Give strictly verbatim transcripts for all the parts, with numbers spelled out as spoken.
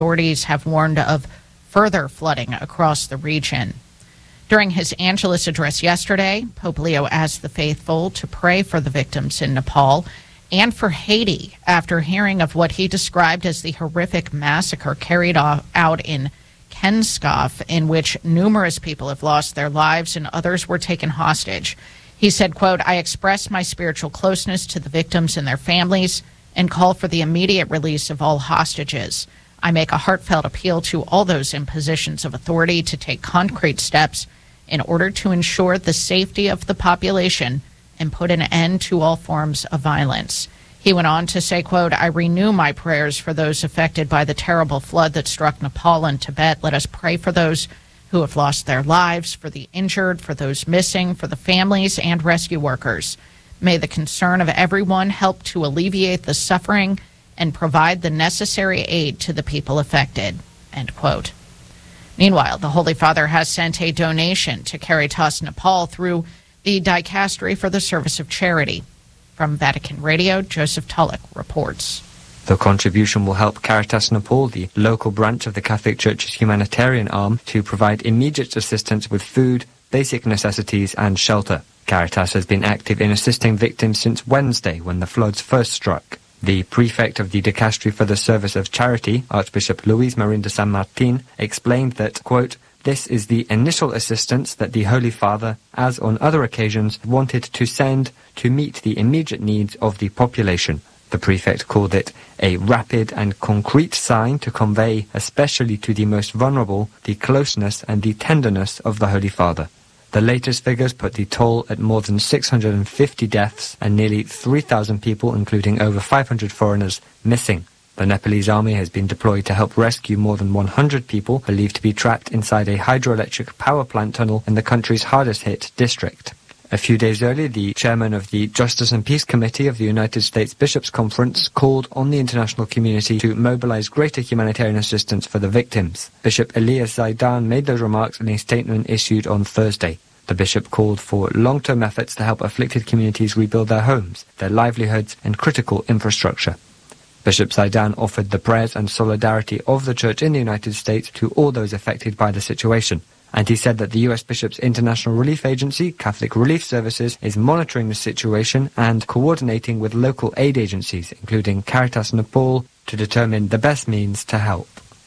Authorities have warned of further flooding across the region. During his Angelus address yesterday, Pope Leo asked the faithful to pray for the victims in Nepal and for Haiti after hearing of what he described as the horrific massacre carried out in Kenskov, in which numerous people have lost their lives and others were taken hostage. He said, quote, "I express my spiritual closeness to the victims and their families and call for the immediate release of all hostages. I make a heartfelt appeal to all those in positions of authority to take concrete steps in order to ensure the safety of the population and put an end to all forms of violence." He went on to say, quote, "I renew my prayers for those affected by the terrible flood that struck Nepal and Tibet. Let us pray for those who have lost their lives, for the injured, for those missing, for the families and rescue workers. May the concern of everyone help to alleviate the suffering and provide the necessary aid to the people affected," end quote. Meanwhile, the Holy Father has sent a donation to Caritas Nepal through the Dicastery for the Service of Charity. From Vatican Radio, Joseph Tulloch reports. The contribution will help Caritas Nepal, the local branch of the Catholic Church's humanitarian arm, to provide immediate assistance with food, basic necessities and shelter. Caritas has been active in assisting victims since Wednesday when the floods first struck. The prefect of the Dicastery for the Service of Charity, Archbishop Luis Marin de San Martin, explained that, quote, "This is the initial assistance that the Holy Father, as on other occasions, wanted to send to meet the immediate needs of the population." The prefect called it a rapid and concrete sign to convey, especially to the most vulnerable, the closeness and the tenderness of the Holy Father. The latest figures put the toll at more than six hundred fifty deaths and nearly three thousand people, including over five hundred foreigners, missing. The Nepalese army has been deployed to help rescue more than one hundred people believed to be trapped inside a hydroelectric power plant tunnel in the country's hardest-hit district. A few days earlier, the chairman of the Justice and Peace Committee of the United States Bishops' Conference called on the international community to mobilize greater humanitarian assistance for the victims. Bishop Elias Zaidan made those remarks in a statement issued on Thursday. The bishop called for long-term efforts to help afflicted communities rebuild their homes, their livelihoods, and critical infrastructure. Bishop Zaidan offered the prayers and solidarity of the Church in the United States to all those affected by the situation. And he said that the U S Bishops' International Relief Agency, Catholic Relief Services, is monitoring the situation and coordinating with local aid agencies, including Caritas Nepal, to determine the best means to help.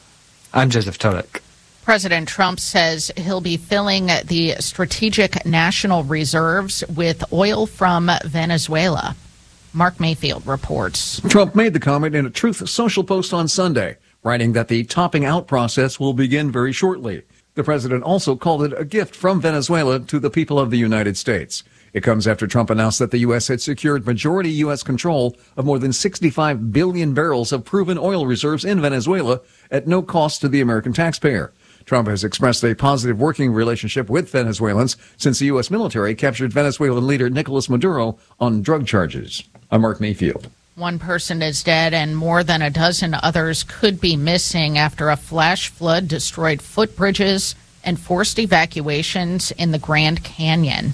I'm Joseph Tulloch. President Trump says he'll be filling the strategic national reserves with oil from Venezuela. Mark Mayfield reports. Trump made the comment in a Truth Social post on Sunday, writing that the topping out process will begin very shortly. The president also called it a gift from Venezuela to the people of the United States. It comes after Trump announced that the U S had secured majority U S control of more than sixty-five billion barrels of proven oil reserves in Venezuela at no cost to the American taxpayer. Trump has expressed a positive working relationship with Venezuelans since the U S military captured Venezuelan leader Nicolas Maduro on drug charges. I'm Mark Mayfield. One person is dead and more than a dozen others could be missing after a flash flood destroyed footbridges and forced evacuations in the Grand Canyon.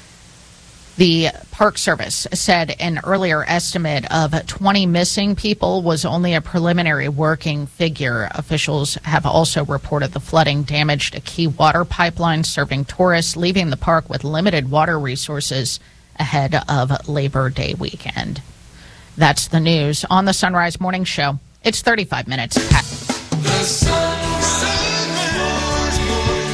The Park Service said an earlier estimate of twenty missing people was only a preliminary working figure. Officials have also reported the flooding damaged a key water pipeline serving tourists, leaving the park with limited water resources ahead of Labor Day weekend. That's the news on the Sunrise Morning Show. It's thirty-five minutes past. The Sunrise Morning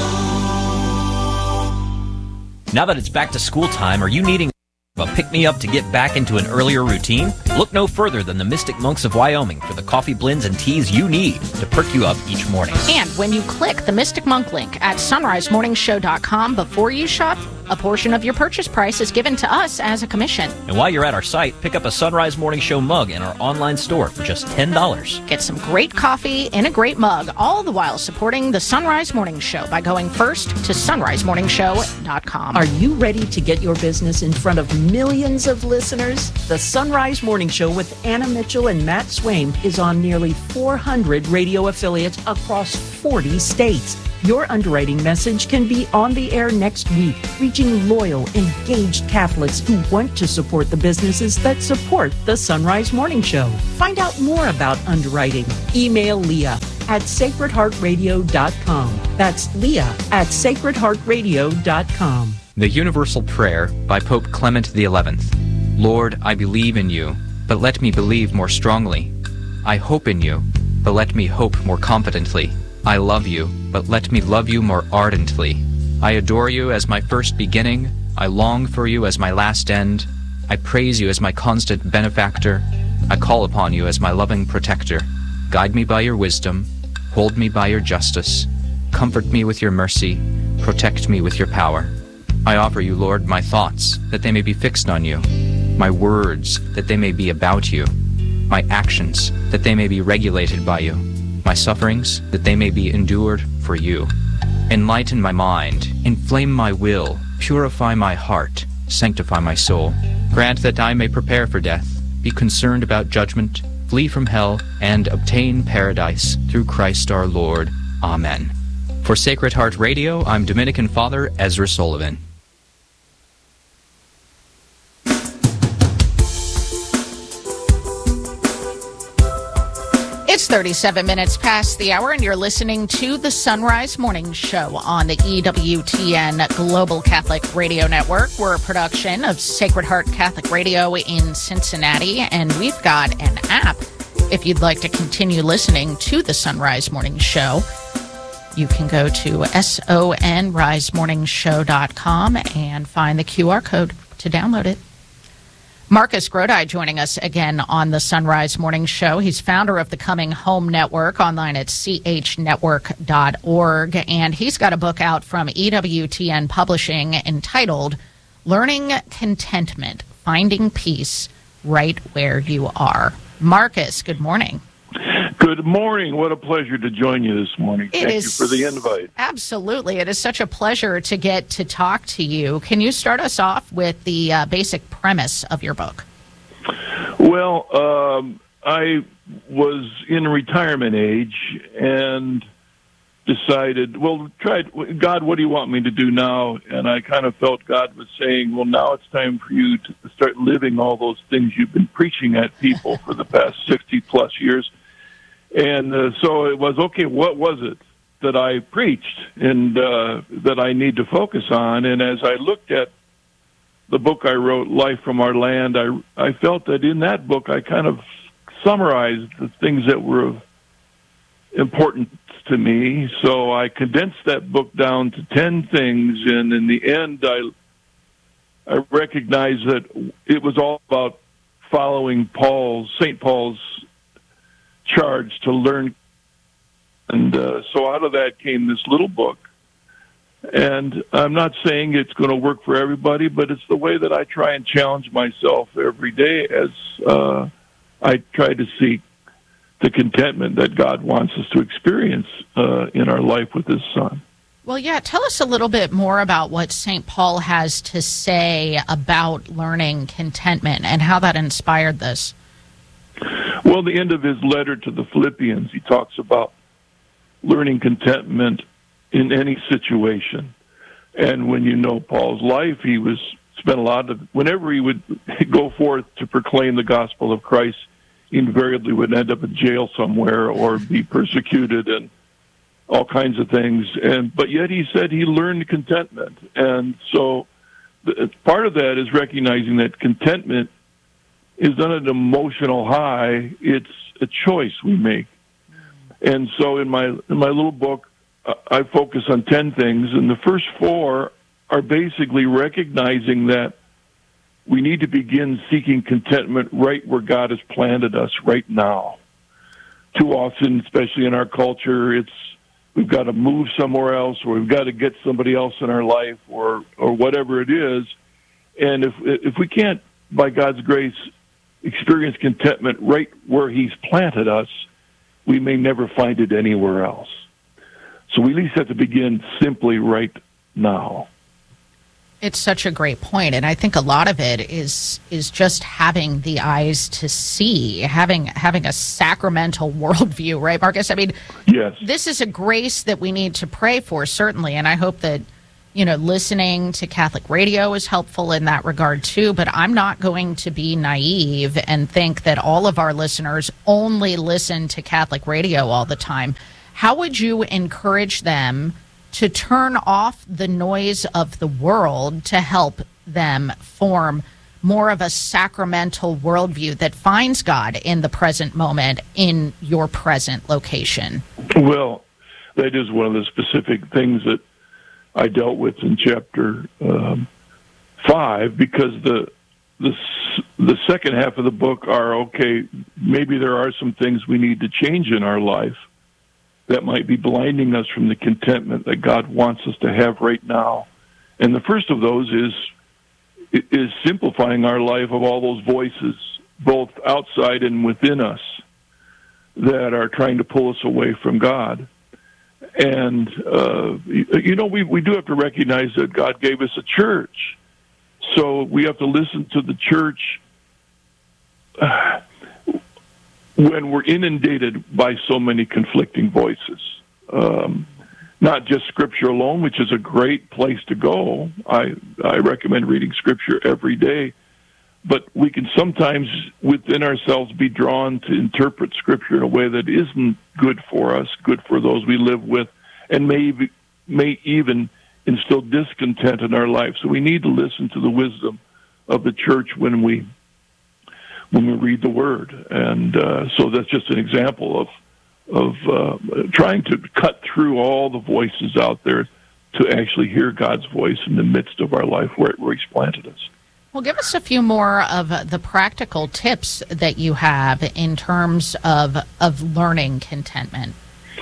Show. Now that it's back to school time, are you needing a pick-me-up to get back into an earlier routine? Look no further than the Mystic Monks of Wyoming for the coffee blends and teas you need to perk you up each morning. And when you click the Mystic Monk link at sunrise morning show dot com before you shop, a portion of your purchase price is given to us as a commission. And while you're at our site, pick up a Sunrise Morning Show mug in our online store for just ten dollars. Get some great coffee in a great mug, all the while supporting the Sunrise Morning Show by going first to sunrise morning show dot com. Are you ready to get your business in front of millions of listeners? The Sunrise Morning Show with Anna Mitchell and Matt Swain is on nearly four hundred radio affiliates across forty states. Your underwriting message can be on the air next week, reaching loyal, engaged Catholics who want to support the businesses that support the Sunrise Morning Show. Find out more about underwriting. Email Leah at sacred heart radio dot com. That's Leah at sacred heart radio dot com. The Universal Prayer by Pope Clement the eleventh. Lord, I believe in you, but let me believe more strongly. I hope in you, but let me hope more confidently. I love you, but let me love you more ardently. I adore you as my first beginning. I long for you as my last end. I praise you as my constant benefactor. I call upon you as my loving protector. Guide me by your wisdom. Hold me by your justice. Comfort me with your mercy. Protect me with your power. I offer you, Lord, my thoughts, that they may be fixed on you. My words, that they may be about you. My actions, that they may be regulated by you. My sufferings, that they may be endured for you. Enlighten my mind, inflame my will, purify my heart, sanctify my soul. Grant that I may prepare for death, be concerned about judgment, flee from hell, and obtain paradise through Christ our Lord. Amen. For Sacred Heart Radio, I'm Dominican Father Ezra Sullivan. It's thirty-seven minutes past the hour, and you're listening to the Sunrise Morning Show on the E W T N Global Catholic Radio Network. We're a production of Sacred Heart Catholic Radio in Cincinnati, and we've got an app. If you'd like to continue listening to the Sunrise Morning Show, you can go to son rise morning show dot com and find the Q R code to download it. Marcus Grodi joining us again on the Sunrise Morning Show. He's founder of the Coming Home Network, online at c h network dot org. And he's got a book out from E W T N Publishing entitled Learning Contentment, Finding Peace Right Where You Are. Marcus, good morning. Good morning. What a pleasure to join you this morning. It Thank is, you for the invite. Absolutely. It is such a pleasure to get to talk to you. Can you start us off with the uh, basic premise of your book? Well, um, I was in retirement age and decided, well, tried, God, what do you want me to do now? And I kind of felt God was saying, well, now it's time for you to start living all those things you've been preaching at people for the past sixty plus years. And uh, so it was, okay, what was it that I preached and uh, that I need to focus on? And as I looked at the book I wrote, Life from Our Land, I, I felt that in that book I kind of summarized the things that were of importance to me. So I condensed that book down to ten things, and in the end I, I recognized that it was all about following Paul's, Saint Paul's charge to learn. And uh, so out of that came this little book. And I'm not saying it's going to work for everybody, but it's the way that I try and challenge myself every day as uh, I try to seek the contentment that God wants us to experience uh, in our life with His Son. Well, yeah, tell us a little bit more about what Saint Paul has to say about learning contentment and how that inspired this. Well, the end of his letter to the Philippians, he talks about learning contentment in any situation. And when you know Paul's life, he was spent a lot of, whenever he would go forth to proclaim the gospel of Christ, he invariably would end up in jail somewhere or be persecuted and all kinds of things. And but yet he said he learned contentment. And so the, part of that is recognizing that contentment is not an emotional high, it's a choice we make. And so in my in my little book, uh, I focus on ten things, and the first four are basically recognizing that we need to begin seeking contentment right where God has planted us right now. Too often, especially in our culture, it's we've got to move somewhere else, or we've got to get somebody else in our life, or or whatever it is. And if if we can't, by God's grace, experience contentment right where He's planted us, we may never find it anywhere else. So we at least have to begin simply right now. It's such a great point, and I think a lot of it is is just having the eyes to see, having having a sacramental worldview, right, Marcus? I mean, yes, this is a grace that we need to pray for, certainly, and I hope that, you know, listening to Catholic radio is helpful in that regard too. But I'm not going to be naive and think that all of our listeners only listen to Catholic radio all the time. How would you encourage them to turn off the noise of the world to help them form more of a sacramental worldview that finds God in the present moment in your present location? Well, that is one of the specific things that I dealt with in chapter um, five, because the the the second half of the book are, okay, maybe there are some things we need to change in our life that might be blinding us from the contentment that God wants us to have right now. And the first of those is is simplifying our life of all those voices, both outside and within us, that are trying to pull us away from God. And, uh, you know, we, we do have to recognize that God gave us a church. So we have to listen to the church uh, when we're inundated by so many conflicting voices. Um, not just Scripture alone, which is a great place to go. I, I recommend reading Scripture every day. But we can sometimes, within ourselves, be drawn to interpret Scripture in a way that isn't good for us, good for those we live with, and may, may even instill discontent in our life. So we need to listen to the wisdom of the church when we when we read the Word. And uh, so that's just an example of of uh, trying to cut through all the voices out there to actually hear God's voice in the midst of our life where, where He's planted us. Well, give us a few more of uh, the practical tips that you have in terms of of learning contentment.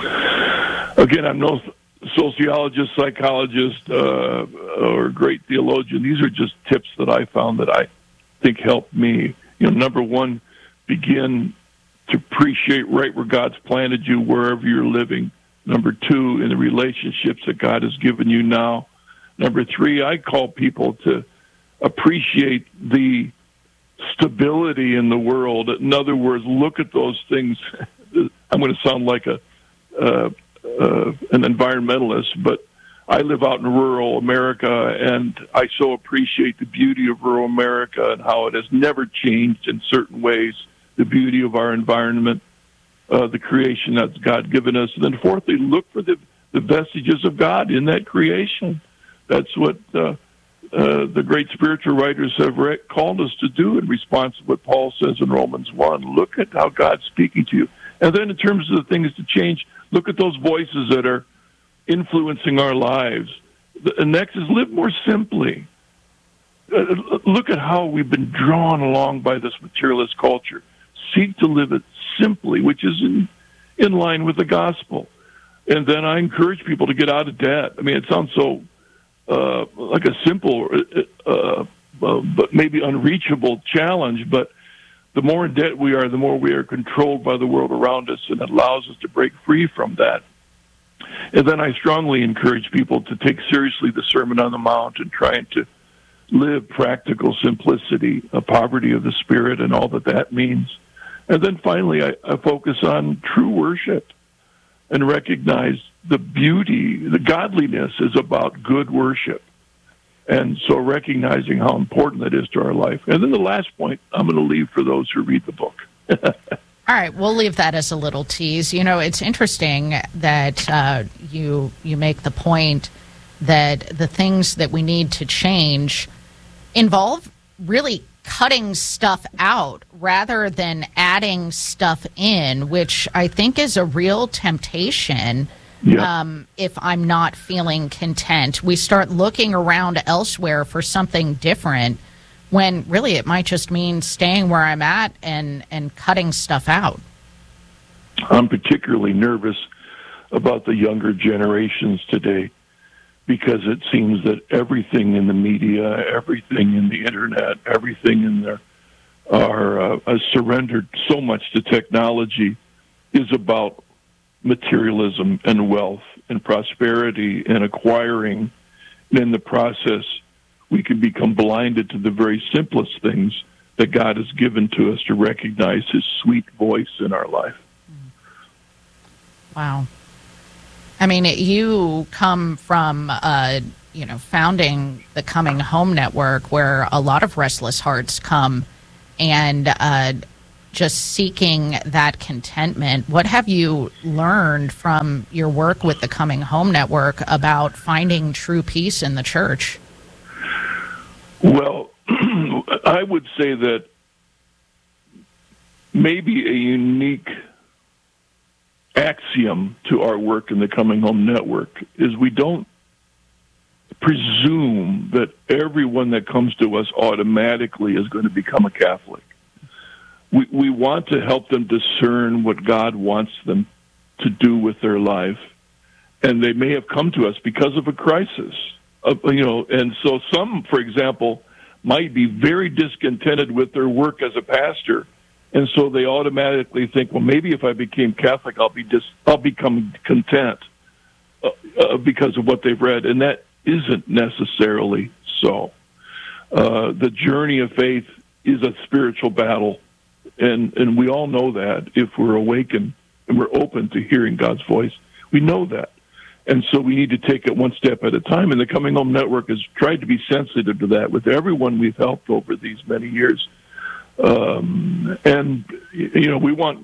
Again, I'm no sociologist, psychologist, uh, or great theologian. These are just tips that I found that I think helped me. You know, number one, begin to appreciate right where God's planted you, wherever you're living. Number two, in the relationships that God has given you now. Number three, I call people to appreciate the stability in the world. In other words, look at those things. I'm going to sound like a uh, uh, an environmentalist, but I live out in rural America, and I so appreciate the beauty of rural America and how it has never changed in certain ways, the beauty of our environment, uh, the creation that's God given us. And then fourthly, look for the, the vestiges of God in that creation. That's what uh, uh, the great spiritual writers have re- called us to do in response to what Paul says in Romans one. Look at how God's speaking to you. And then in terms of the things to change, look at those voices that are influencing our lives. The next is live more simply. Uh, look at how we've been drawn along by this materialist culture. Seek to live it simply, which is in, in line with the gospel. And then I encourage people to get out of debt. I mean, it sounds so uh, like a simple, uh, uh, but maybe unreachable challenge, but the more in debt we are, the more we are controlled by the world around us, and it allows us to break free from that. And then I strongly encourage people to take seriously the Sermon on the Mount and trying to live practical simplicity, a poverty of the spirit, and all that that means. And then finally, I, I focus on true worship and recognize the beauty, the godliness is about good worship. And so recognizing how important that is to our life. And then the last point I'm going to leave for those who read the book. All right, we'll leave that as a little tease. You know, it's interesting that uh, you you make the point that the things that we need to change involve really cutting stuff out rather than adding stuff in, which I think is a real temptation. Yeah. Um, if I'm not feeling content, we start looking around elsewhere for something different, when really it might just mean staying where I'm at and, and cutting stuff out. I'm particularly nervous about the younger generations today, because it seems that everything in the media, everything in the internet, everything in there are uh, are surrendered so much to technology is about materialism and wealth and prosperity and acquiring. And in the process, we can become blinded to the very simplest things that God has given to us to recognize his sweet voice in our life. Wow. I mean, you come from, uh, you know, founding the Coming Home Network, where a lot of restless hearts come, and uh, just seeking that contentment. What have you learned from your work with the Coming Home Network about finding true peace in the church? Well, I would say that maybe a unique axiom to our work in the Coming Home Network is we don't presume that everyone that comes to us automatically is going to become a Catholic. We we want to help them discern what God wants them to do with their life, and they may have come to us because of a crisis. Uh, you know, and so some, for example, might be very discontented with their work as a pastor, and so they automatically think, well, maybe if I became Catholic, I'll be dis- I'll become content uh, uh, because of what they've read, and that isn't necessarily so. Uh, the journey of faith is a spiritual battle, and and we all know that if we're awakened and we're open to hearing God's voice. We know that. And so we need to take it one step at a time. And the Coming Home Network has tried to be sensitive to that with everyone we've helped over these many years. Um, and, you know, we want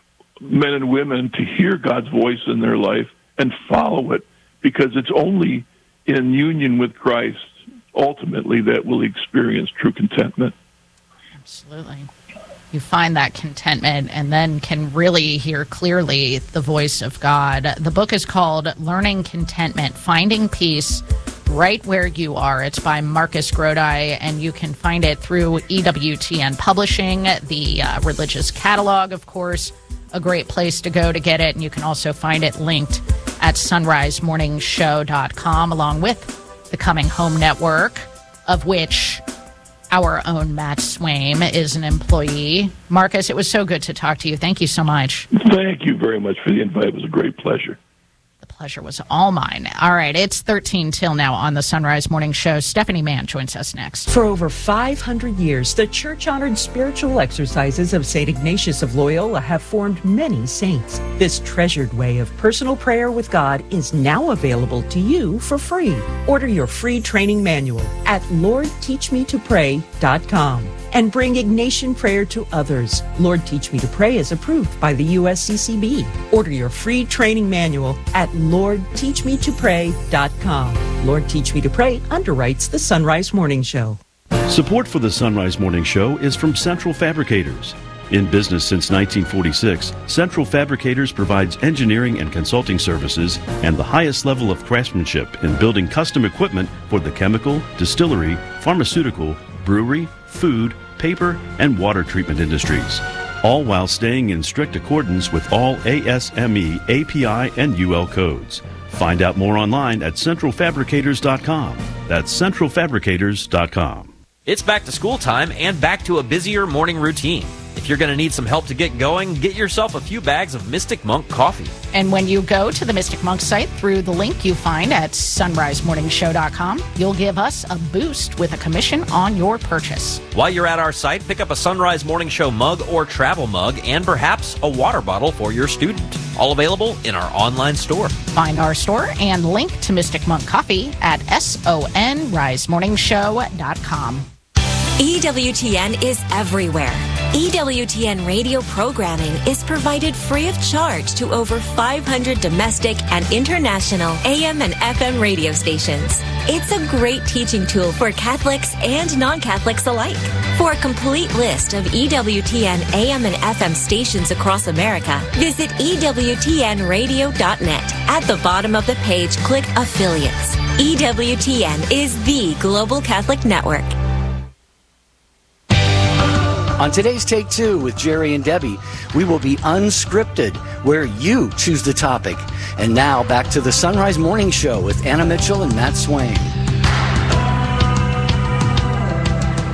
men and women to hear God's voice in their life and follow it, because it's only in union with Christ, ultimately, that we'll experience true contentment. Absolutely. You find that contentment and then can really hear clearly the voice of God. The book is called Learning Contentment, Finding Peace Right Where You Are. It's by Marcus Grodi, and you can find it through E W T N Publishing, the uh, religious catalog, of course, a great place to go to get it. And you can also find it linked at sunrise morning show dot com, along with the Coming Home Network, of which our own Matt Swaim is an employee. Marcus, it was so good to talk to you. Thank you so much. Thank you very much for the invite. It was a great pleasure. The pleasure was all mine. All right, it's thirteen till now on the Sunrise Morning Show. Stephanie Mann joins us next. For over five hundred years, the church-honored spiritual exercises of Saint Ignatius of Loyola have formed many saints. This treasured way of personal prayer with God is now available to you for free. Order your free training manual at lord teach me to pray dot com. And bring Ignatian prayer to others. Lord Teach Me to Pray is approved by the U S C C B. Order your free training manual at lord teach me to pray dot com. Lord Teach Me to Pray underwrites the Sunrise Morning Show. Support for the Sunrise Morning Show is from Central Fabricators. In business since nineteen forty-six, Central Fabricators provides engineering and consulting services and the highest level of craftsmanship in building custom equipment for the chemical, distillery, pharmaceutical, brewery, food, paper, and water treatment industries, all while staying in strict accordance with all A S M E, A P I, and U L codes. Find out more online at central fabricators dot com. That's central fabricators dot com. It's back to school time and back to a busier morning routine. If you're going to need some help to get going, get yourself a few bags of Mystic Monk coffee. And when you go to the Mystic Monk site through the link you find at sunrise morning show dot com, you'll give us a boost with a commission on your purchase. While you're at our site, pick up a Sunrise Morning Show mug or travel mug and perhaps a water bottle for your student. All available in our online store. Find our store and link to Mystic Monk Coffee at sunrise morning show dot com. E W T N is everywhere. E W T N radio programming is provided free of charge to over five hundred domestic and international A M and F M radio stations. It's a great teaching tool for Catholics and non-Catholics alike. For a complete list of E W T N A M and F M stations across America, visit E W T N radio dot net. At the bottom of the page, click Affiliates. E W T N is the Global Catholic Network. On today's Take Two with Jerry and Debbie, we will be unscripted, where you choose the topic. And now, back to the Sunrise Morning Show with Anna Mitchell and Matt Swain.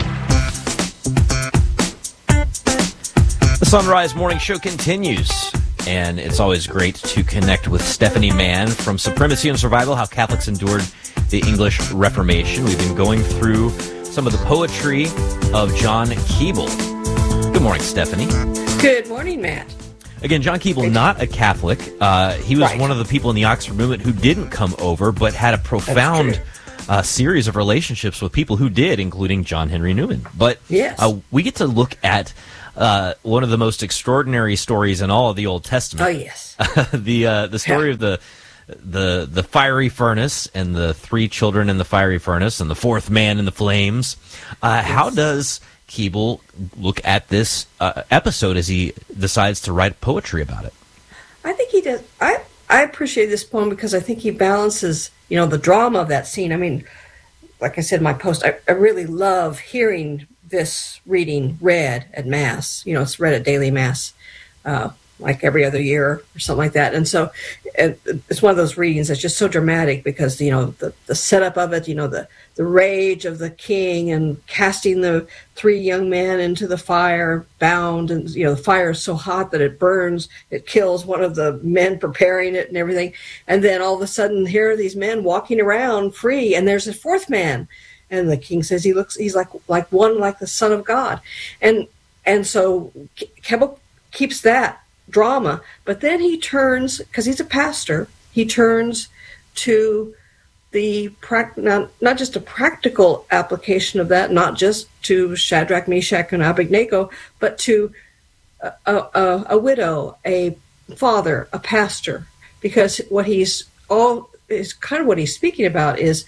The Sunrise Morning Show continues. and it's always great to connect with Stephanie Mann from Supremacy and Survival, How Catholics Endured the English Reformation. We've been going through some of the poetry of John Keble. Good morning, Stephanie. Good morning, Matt. Again, John Keble, not a Catholic. Uh, he was Right. one of the people in the Oxford movement who didn't come over, but had a profound uh, series of relationships with people who did, including John Henry Newman. But Yes. uh, we get to look at uh, one of the most extraordinary stories in all of the Old Testament. Oh, yes. the uh, the story Yeah. of the the the fiery furnace and the three children in the fiery furnace and the fourth man in the flames. Uh, How does Keble look at this uh, episode as he decides to write poetry about it? I think he does. I, I appreciate this poem because I think he balances, you know, the drama of that scene. I mean, like I said in my post, I, I really love hearing this reading read at Mass. You know, it's read at daily Mass, uh, like every other year or something like that. And so it, it's one of those readings that's just so dramatic because, you know, the, the setup of it, you know, the, the rage of the king and casting the three young men into the fire bound. And, you know, the fire is so hot that it burns. It kills one of the men preparing it and everything. And then all of a sudden here are these men walking around free. And there's a fourth man. And the king says he looks, he's like, like one, like the Son of God. And, and so Keble keeps that drama, but then he turns, because he's a pastor, he turns to the prac- not, not just a practical application of that, not just to Shadrach, Meshach, and Abednego, but to a, a, a widow, a father, a pastor, because what he's all is kind of what he's speaking about is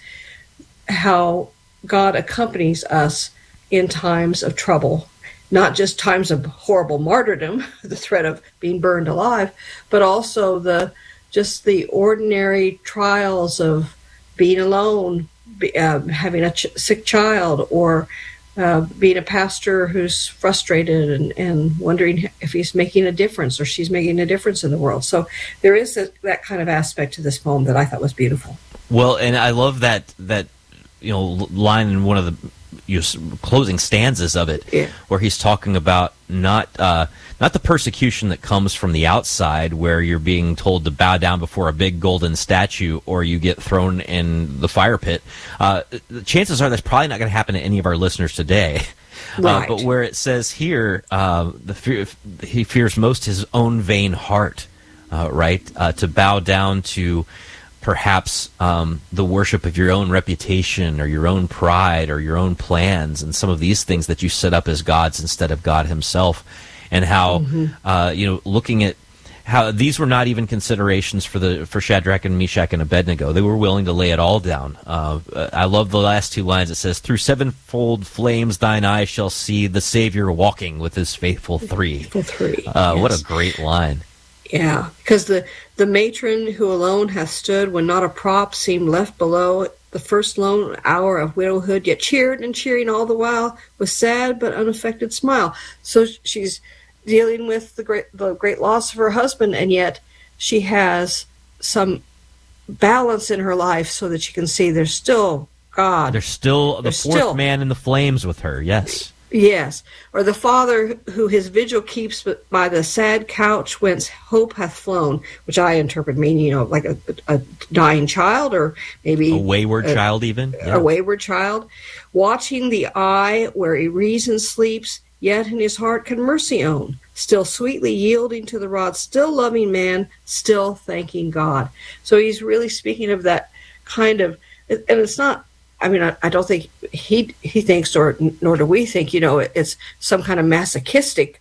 how God accompanies us in times of trouble. Not just times of horrible martyrdom, the threat of being burned alive, but also the just the ordinary trials of being alone, be, uh, having a ch- sick child, or uh, being a pastor who's frustrated and, and wondering if he's making a difference or she's making a difference in the world. So there is a, that kind of aspect to this poem that I thought was beautiful. Well, and I love that that you know line in one of the you know, closing stanzas of it, yeah. where he's talking about not uh, not the persecution that comes from the outside, where you're being told to bow down before a big golden statue, or you get thrown in the fire pit. Uh, the chances are that's probably not going to happen to any of our listeners today. Right. Uh, but where it says here, uh, the fear, he fears most his own vain heart, uh, right? Uh, to bow down to perhaps um, the worship of your own reputation or your own pride or your own plans and some of these things that you set up as gods instead of God himself. And how, mm-hmm. uh, you know, looking at how these were not even considerations for the for Shadrach and Meshach and Abednego. They were willing to lay it all down. Uh, I love the last two lines. It says, "Through sevenfold flames thine eye shall see the Savior walking with his faithful three." Faithful three. Uh, yes. What a great line. Yeah, because the, the matron who alone hath stood when not a prop seemed left below, the first lone hour of widowhood, yet cheered and cheering all the while with sad but unaffected smile. So she's dealing with the great the great loss of her husband, and yet she has some balance in her life so that she can see there's still God. There's still the There's fourth still, man in the flames with her, yes. Yes, or the father who his vigil keeps by the sad couch whence hope hath flown, which I interpret meaning, you know, like a, a dying child, or maybe a wayward a, child even. A yeah. wayward child, watching the eye where a reason sleeps, yet in his heart can mercy own, still sweetly yielding to the rod, still loving man, still thanking God. So he's really speaking of that kind of, and it's not, I mean, I, I don't think he he thinks, or nor do we think, you know, it's some kind of masochistic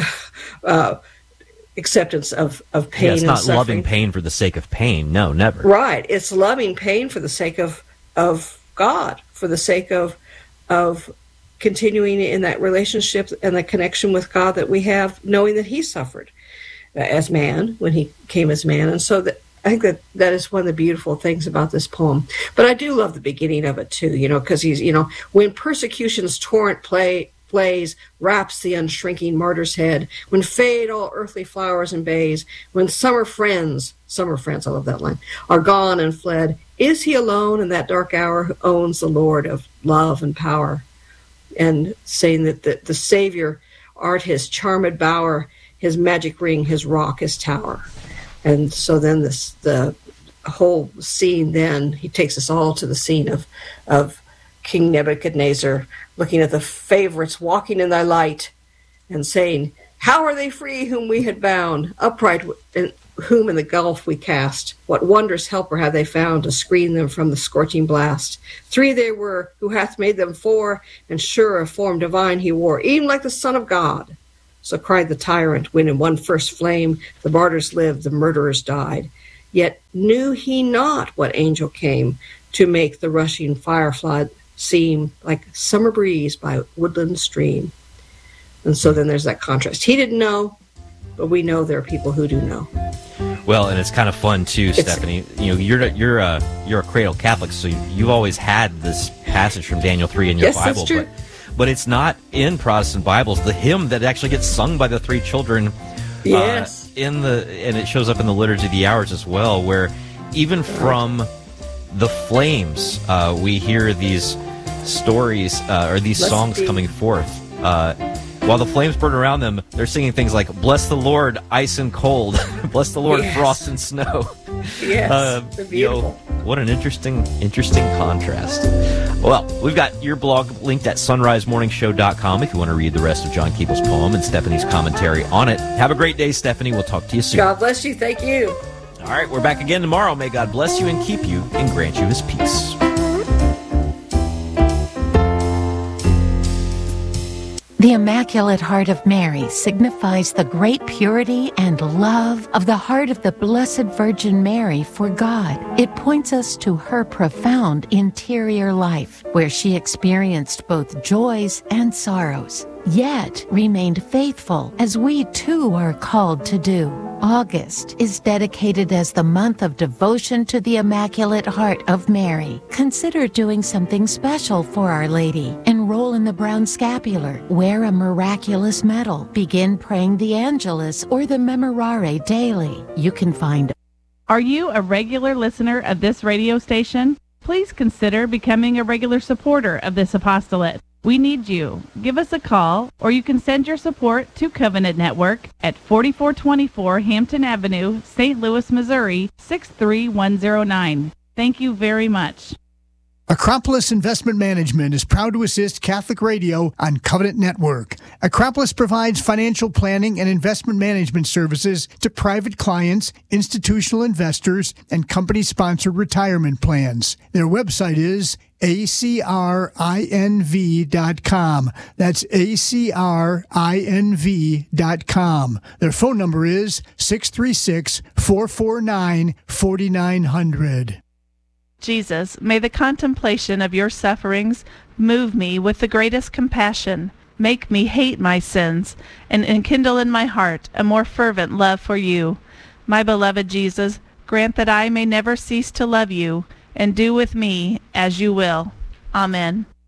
uh, acceptance of, of pain yeah, it's and not suffering. loving pain for the sake of pain. No, never. Right. It's loving pain for the sake of of God, for the sake of of continuing in that relationship and the connection with God that we have, knowing that he suffered as man when he came as man. And so that I think that that is one of the beautiful things about this poem. But I do love the beginning of it too, you know, because he's, you know, when persecution's torrent play plays, wraps the unshrinking martyr's head, when fade all earthly flowers and bays, when summer friends, summer friends, I love that line, are gone and fled, is he alone in that dark hour who owns the Lord of love and power? And saying that the, the Savior art his charmed bower, his magic ring, his rock, his tower. And so then this the whole scene, then he takes us all to the scene of of King Nebuchadnezzar looking at the favorites walking in thy light and saying, how are they free whom we had bound, upright in whom in the gulf we cast? What wondrous helper have they found to screen them from the scorching blast? Three they were, who hath made them four, and sure of form divine he wore, even like the Son of God. So cried the tyrant, when in one first flame the martyrs lived, the murderers died. Yet knew he not what angel came to make the rushing fire flood seem like summer breeze by woodland stream. And so then there's that contrast. He didn't know, but we know there are people who do know. Well, and it's kind of fun too, It's- Stephanie. You know, you're you're a you're a cradle Catholic, so you've always had this passage from Daniel three in your Yes, that's Bible, true. but but it's not in Protestant Bibles. The hymn that actually gets sung by the three children, Yes. uh, in the and it shows up in the Liturgy of the Hours as well, where even from the flames, uh, we hear these stories uh, or these Let's songs see. coming forth. Uh, while the flames burn around them, they're singing things like "Bless the Lord, ice and cold," "Bless the Lord, Yes. frost and snow." Yes, Uh, they're you know, beautiful. what an interesting, interesting contrast. Well, we've got your blog linked at sunrise morning show dot com if you want to read the rest of John Keeble's poem and Stephanie's commentary on it. Have a great day, Stephanie. We'll talk to you soon. God bless you. Thank you. All right, we're back again tomorrow. May God bless you and keep you and grant you his peace. The Immaculate Heart of Mary signifies the great purity and love of the heart of the Blessed Virgin Mary for God. It points us to her profound interior life, where she experienced both joys and sorrows, yet remained faithful, as we too are called to do. August is dedicated as the month of devotion to the Immaculate Heart of Mary. Consider doing something special for Our Lady. Enroll in the Brown Scapular, wear a miraculous medal, begin praying the Angelus or the Memorare daily. You can find. Are you a regular listener of this radio station? Please consider becoming a regular supporter of this apostolate. We need you. Give us a call, or you can send your support to Covenant Network at forty-four twenty-four Hampton Avenue, Saint Louis, Missouri, six three one zero nine. Thank you very much. Acropolis Investment Management is proud to assist Catholic Radio on Covenant Network. Acropolis provides financial planning and investment management services to private clients, institutional investors, and company-sponsored retirement plans. Their website is A C R I N V dot com. That's A C R I N V dot com. Their phone number is six three six, four four nine, four nine zero zero. Jesus, may the contemplation of your sufferings move me with the greatest compassion, make me hate my sins, and enkindle in my heart a more fervent love for you. My beloved Jesus, grant that I may never cease to love you, and do with me as you will. Amen.